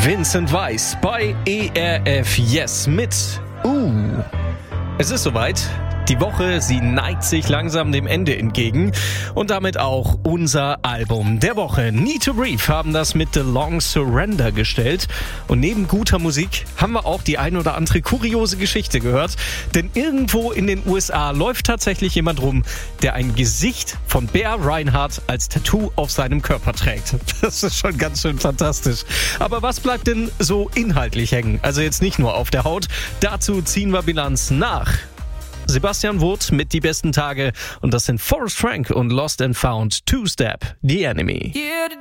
Vincent Weiss bei ERF Yes mit Es ist soweit. Die Woche, sie neigt sich langsam dem Ende entgegen und damit auch unser Album der Woche. Need to Breathe haben das mit The Long Surrender gestellt und neben guter Musik haben wir auch die ein oder andere kuriose Geschichte gehört, denn irgendwo in den USA läuft tatsächlich jemand rum, der ein Gesicht von Bear Reinhardt als Tattoo auf seinem Körper trägt. Das ist schon ganz schön fantastisch. Aber was bleibt denn so inhaltlich hängen? Also jetzt nicht nur auf der Haut. Dazu ziehen wir Bilanz nach Sebastian Wood mit Die besten Tage und das sind Forrest Frank und Lost and Found, Two Step, The Enemy.